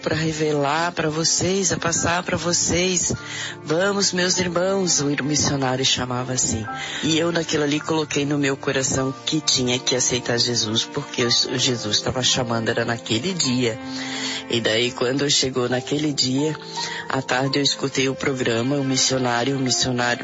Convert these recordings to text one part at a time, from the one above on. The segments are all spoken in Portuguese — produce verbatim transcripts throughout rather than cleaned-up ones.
para revelar para vocês, a passar para vocês. Vamos, meus irmãos, o missionário chamava assim. E eu naquilo ali coloquei no meu coração que tinha que aceitar Jesus, porque o Jesus estava chamando, era naquele dia. E daí quando chegou naquele dia, à tarde eu escutei o programa, o missionário, o missionário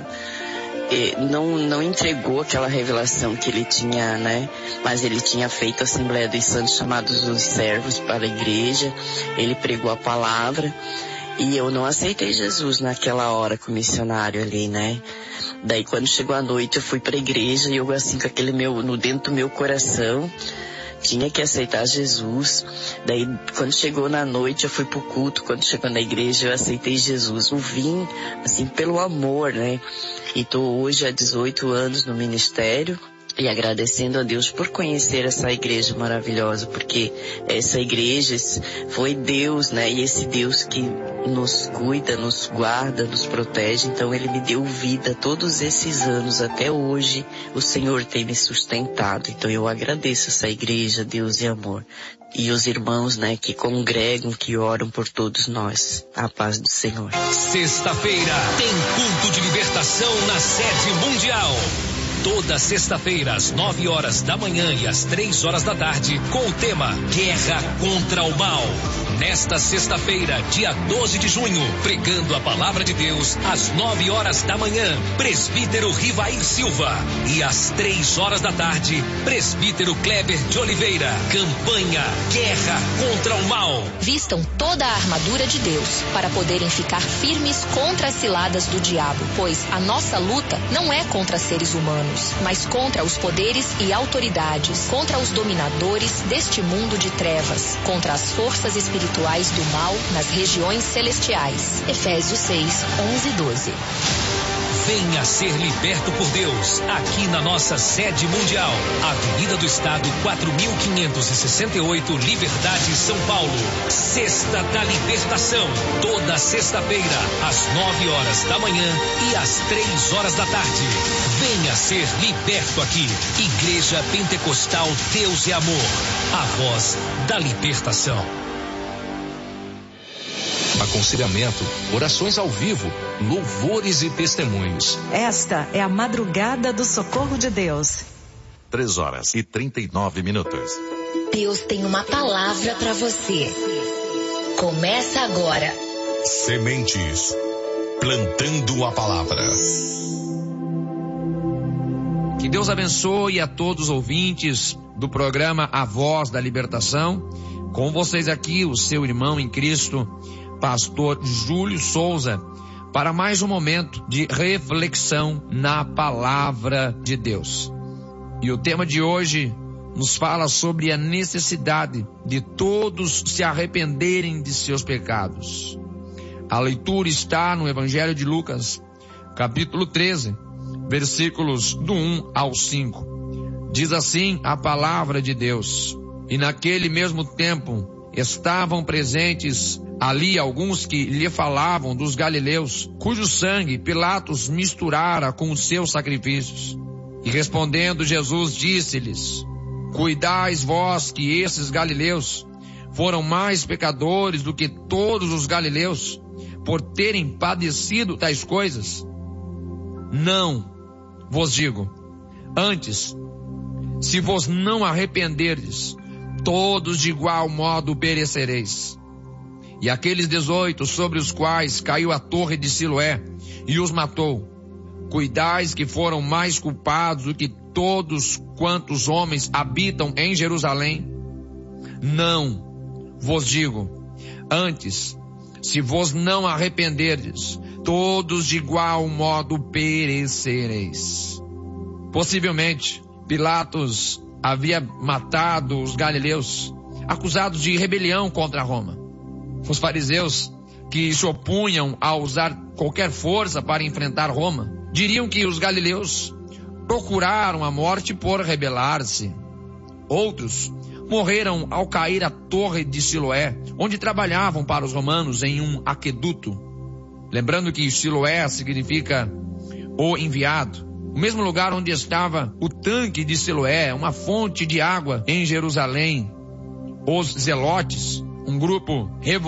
Não, não entregou aquela revelação que ele tinha, né? Mas ele tinha feito a Assembleia dos Santos, chamados os servos, para a igreja. Ele pregou a palavra. E eu não aceitei Jesus naquela hora com o missionário ali, né? Daí quando chegou a noite eu fui para a igreja e eu assim com aquele meu, no dentro do meu coração, tinha que aceitar Jesus. Daí quando chegou na noite eu fui pro culto, quando chegou na igreja eu aceitei Jesus. Eu vim assim pelo amor, né? E tô hoje há dezoito anos no ministério e agradecendo a Deus por conhecer essa igreja maravilhosa, porque essa igreja foi Deus, né? E esse Deus que nos cuida, nos guarda, nos protege. Então ele me deu vida todos esses anos, até hoje o Senhor tem me sustentado. Então eu agradeço essa igreja, Deus e amor. E os irmãos, né, que congregam, que oram por todos nós. A paz do Senhor. Sexta-feira tem culto de libertação na sede mundial. Toda sexta-feira, às nove horas da manhã e às três horas da tarde, com o tema Guerra contra o Mal. Nesta sexta-feira, dia doze de junho, pregando a palavra de Deus, às nove horas da manhã, presbítero Rivair Silva. E às três horas da tarde, presbítero Kleber de Oliveira. Campanha Guerra contra o Mal. Vistam toda a armadura de Deus para poderem ficar firmes contra as ciladas do diabo, pois a nossa luta não é contra seres humanos, mas contra os poderes e autoridades, contra os dominadores deste mundo de trevas, contra as forças espirituais do mal nas regiões celestiais. Efésios seis, onze e doze. Venha ser liberto por Deus, aqui na nossa sede mundial. Avenida do Estado, quatro mil quinhentos e sessenta e oito, Liberdade, São Paulo. Sexta da Libertação. Toda sexta-feira, às nove horas da manhã e às três horas da tarde. Venha ser liberto aqui. Igreja Pentecostal Deus e Amor. A voz da libertação. Aconselhamento, orações ao vivo, louvores e testemunhos. Esta é a madrugada do socorro de Deus. Três horas e trinta e nove minutos. Deus tem uma palavra para você. Começa agora. Sementes, plantando a palavra. Que Deus abençoe a todos os ouvintes do programa A Voz da Libertação. Com vocês aqui, o seu irmão em Cristo, Pastor Júlio Souza, para mais um momento de reflexão na palavra de Deus. E o tema de hoje nos fala sobre a necessidade de todos se arrependerem de seus pecados. A leitura está no Evangelho de Lucas, capítulo treze, versículos do um ao cinco. Diz assim a palavra de Deus: E naquele mesmo tempo estavam presentes ali alguns que lhe falavam dos galileus, cujo sangue Pilatos misturara com os seus sacrifícios. E respondendo Jesus disse-lhes: Cuidais vós que esses galileus foram mais pecadores do que todos os galileus, por terem padecido tais coisas? Não, vos digo, antes, se vos não arrependerdes, todos de igual modo perecereis. E aqueles dezoito sobre os quais caiu a torre de Siloé e os matou, cuidais que foram mais culpados do que todos quantos homens habitam em Jerusalém? Não, vos digo, antes, se vos não arrependerdes, todos de igual modo perecereis. Possivelmente, Pilatos havia matado os galileus, acusados de rebelião contra Roma. Os fariseus, que se opunham a usar qualquer força para enfrentar Roma, diriam que os galileus procuraram a morte por rebelar-se. Outros morreram ao cair a torre de Siloé, onde trabalhavam para os romanos em um aqueduto. Lembrando que Siloé significa o enviado. O mesmo lugar onde estava o tanque de Siloé, uma fonte de água em Jerusalém. Os zelotes, um grupo revoltado,